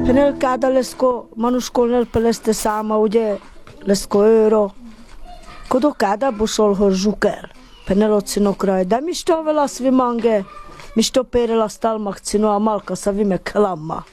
Penel cada lesko manushkolnel peleste sama ude lesko euro. Kodo cada bushol hor jukel. Penel otsino kraj da misto vela svimange. Misto perela stalmak cino amalka savime klamma.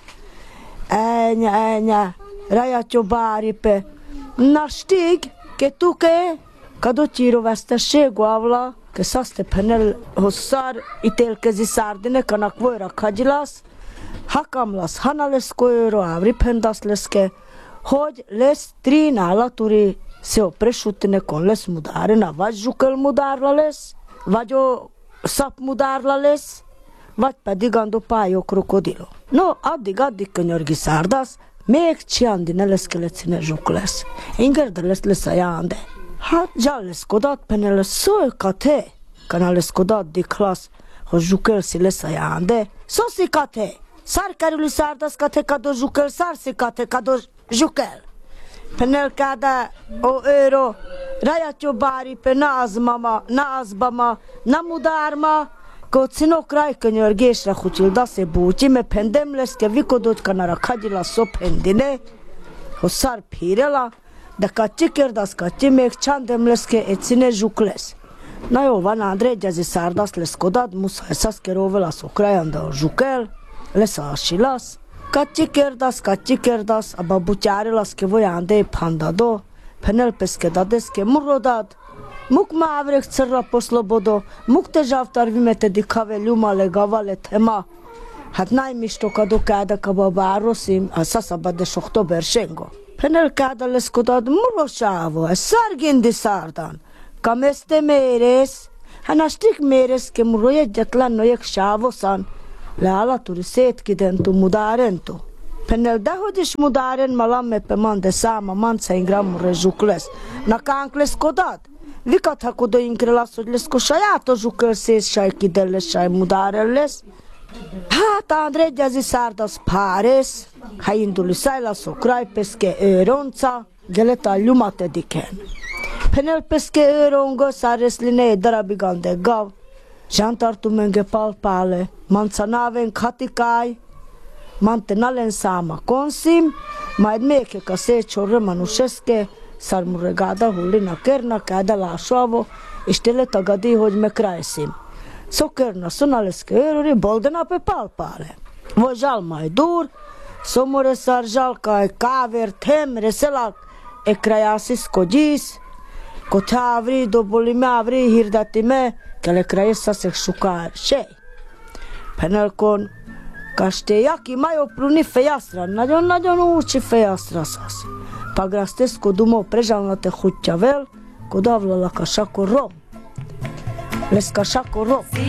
Enja. Rajatjo báripe. Na stig, ke tuke, kado tiro vesztesség avla, ke szaste penel hosszar, ítélkezi szárdine, kanak vojra kagyilasz, hakam lesz, hana lesz kolyóra, avri pendasz lesz ke, hogy lesz tri nálaturi se opresutine kon lesz mudárina, vagy zsukel mudárla lesz, vagy szap mudárla lesz, vagy pedig andó pályó krokodilo. No, addig könyörgi szárdasz, még csiandi lesz kelecine zsuk lesz. Ingerde lesz a jánde. Hát, zsál lesz kodat, pene lesz szolykate. Kana lesz kodat diklasz, hogy zsukelsi lesz a jánde. Szoszikate. Szárkerüli szárdaszkate, kado zsukel, szárszikate, kado zsukel. Penel kada o euro, rajatjo bári, pe na azbama, na mudárma, ko cino kraj könyörgésre hutyil daszé búti, me pendem lesz ke vikodot kanara kagyila szó pendine, hogy szár pírela, de kacsi kérdasz kacsi, még csandem lesz ke ecine zsuk lesz. Na jó, van André, gyazi szárdasz lesz kodad, muszáj szaszkeróvel az okrajan, de a zsukel, lesz a silasz. Kacsi kérdasz, a babutyári lesz ke vojande pandado, penel peske dades ke murodad, Muk mavrek crra poslobodo, muk te žavtar vimete dikave ljumale gavale tema. Hát najmisto kado kada kaba barosim, a sasabade oktober sengo. Penel kada leskodad murosavo, a sargindi sardan. Kameste meres, hanastik meres ke muroje jatlan nojek šavosan. Le alaturi setkidentu mudarentu. Penel dahodis mudaren malamme pe mande sama manca ingramure zsukles. Na kankles kodad. Vikat hakodo inkrelasz, hogy lesz ko sajátos zsukel szészsaj kidelles saj mudárel lesz. Hát André gyazi szárdasz párész, ha induli szájlaszó krajpeszke őronca, geleta ljumate diken. Penelpeszke őrongo száreszline darabigande gav, zsantartu menge palpále, manca náven katikáj, mante nalen száma konszim, majd mékek a szétsorre manuseske, Szarmuregada hullina kerna kada lásoavo, és tele tagadi, hogy mekrajszim. Szokerna szonaleszke őröri, boldena pe palpále. Vo zsalmaj dur, szomore szar zsalkaj káver temre szelak, ekrajászis kodjis, kotávri, dobolimávri, hirdetime, kelekrajászaszek sukár sej. Penelkon, kastélyaki majopruni fejaszra, nagyon-nagyon úcsi fejaszra szasz. Pagrastes kodumo prežalnate hutjavel, kodavlala kašako rom. Les kašako rom.